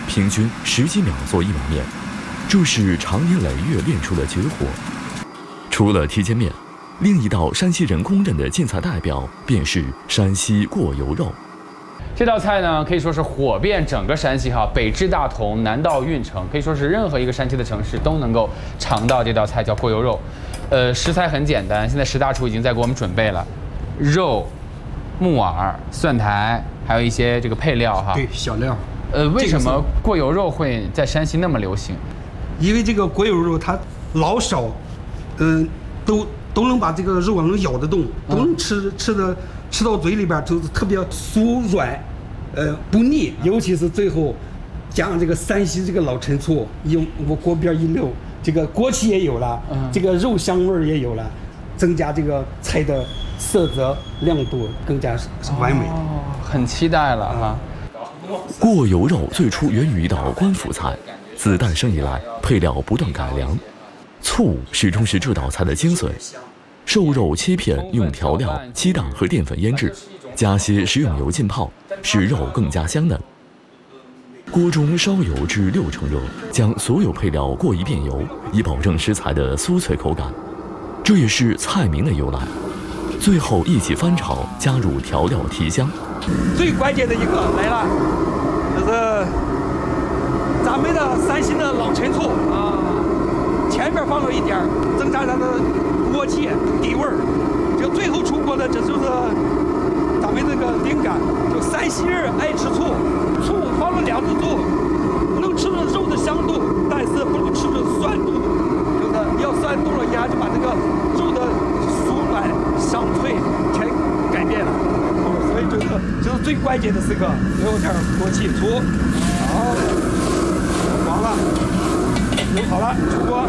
平均10几秒做一碗面，这是长年累月练出的绝活。除了蹄尖面，另一道山西人公认的晋菜代表便是山西过油肉。 这道菜呢，可以说是火遍整个山西哈，北至大同，南到运城，可以说是任何一个山西的城市都能够尝到这道菜，叫过油肉。食材很简单，现在石大厨已经在给我们准备了肉、木耳、蒜苔，还有一些这个配料哈。 对，小料。 为什么过油肉会在山西那么流行？ 因为这个过油肉它老少，都能把这个肉能咬得动，都能吃到嘴里边，就是特别酥软，不腻。尤其是最后加上这个山西这个老陈醋，用我锅边一溜，这个锅气也有了，这个肉香味也有了，增加这个菜的色泽亮度更加完美。 哦，很期待了哈。 过油肉最初源于一道官府菜，自诞生以来，配料不断改良，醋始终是这道菜的精髓。瘦肉切片，用调料、鸡蛋和淀粉腌制，加些食用油浸泡，使肉更加香嫩。锅中烧油至6成热，将所有配料过一遍油，以保证食材的酥脆口感。这也是菜名的由来。最后一起翻炒，加入调料提香。 最关键的一个来了，就是咱们的山西的老陈醋啊，前面放了一点，增加它的锅气底味儿。就最后出锅的，这就是咱们这个灵感。就山西人爱吃醋，醋放了2次醋，能吃着肉的香度，但是不能吃着酸度。就是要酸度了，一下就把这个肉的酥软香脆全改变了。所以就是最关键的是个有点锅气出，好，黄了，油好了，出锅。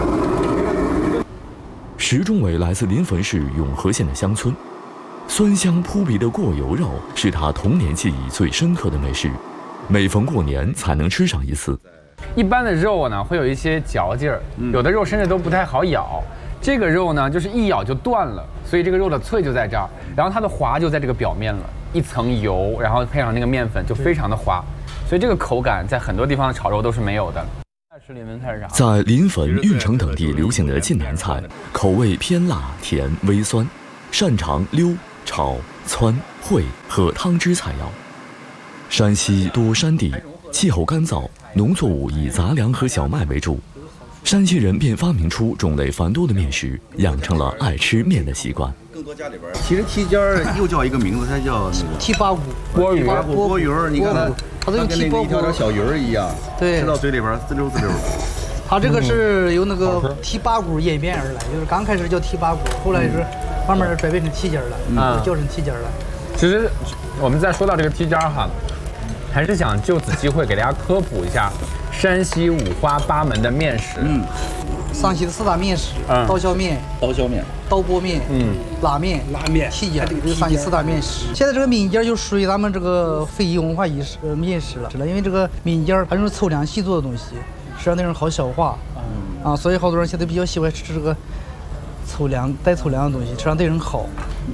石中伟来自临汾市永和县的乡村，酸香扑鼻的过油肉是他童年记忆最深刻的美食，每逢过年才能吃上一次。 一般的肉呢会有一些嚼劲儿，有的肉甚至都不太好咬。这个肉呢，就是一咬就断了，所以这个肉的脆就在这儿，然后它的滑就在这个表面了，一层油，然后配上那个面粉就非常的滑，所以这个口感在很多地方的炒肉都是没有的。 在临汾、运城等地流行的晋南菜，口味偏辣、甜、微酸，擅长溜、炒、汆、烩和汤汁菜肴。山西多山地，气候干燥，农作物以杂粮和小麦为主。山西人便发明出种类繁多的面食，养成了爱吃面的习惯。 其实蹄尖又叫一个名字，它叫那个蹄八骨锅鱼。 锅鱼，你看它跟那个一条条小鱼儿一样， 对， 吃到嘴里边滋溜滋溜。 它这个是由那个蹄八骨演变而来，就是刚开始叫蹄八骨，后来是慢慢转变成蹄尖了，叫成蹄尖了。 其实我们再说到这个蹄尖哈，还是想就此机会给大家科普一下山西五花八门的面食。 山西的4大面食：刀削面、刀拨面、拉面、蹄尖，这是山西4大面食。现在这个面筋就属于咱们这个非遗文化面食了，因为这个面筋它是粗粮细做的东西，实际上那种好消化，所以好多人现在比较喜欢吃这个带粗粮的东西，吃上对人好，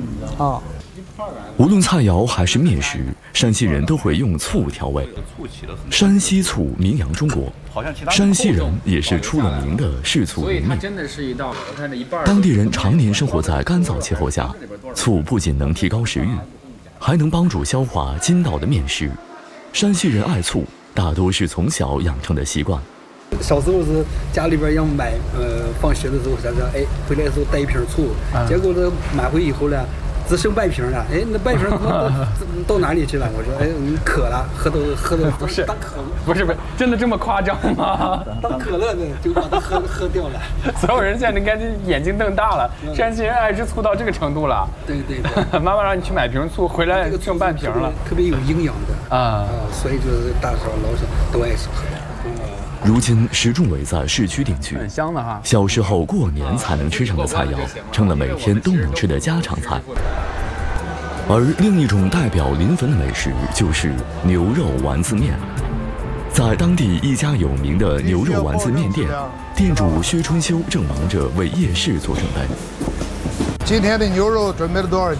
无论菜肴还是面食，山西人都会用醋调味。山西醋名扬中国，山西人也是出了名的视醋如命。当地人常年生活在干燥气候下，醋不仅能提高食欲，还能帮助消化筋道的面食。山西人爱醋，大多是从小养成的习惯。 小时候是家里边要买，放学的时候想想，回来的时候带一瓶醋，结果呢买回以后呢，只剩半瓶了，那半瓶到哪里去了？我说，你渴了，喝都不是当可乐， 不是，真的这么夸张吗？ 当可乐的就把它喝掉了。 所有人现在应该眼睛瞪大了，山西人爱吃醋到这个程度了。 对。 妈妈让你去买瓶醋，回来剩半瓶了， 特别有营养的所以就是大少老少都爱吃。 如今，石仲伟在市区定居， 很香的哈。 小时候过年才能吃上的菜肴，成了每天都能吃的家常菜。而另一种代表临汾的美食就是牛肉丸子面。在当地一家有名的牛肉丸子面店，店主薛春秋正忙着为夜市做准备。 今天的牛肉准备了多少斤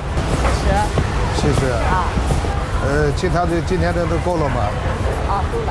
？70。70。其他的今天的都够了吗？ 够了。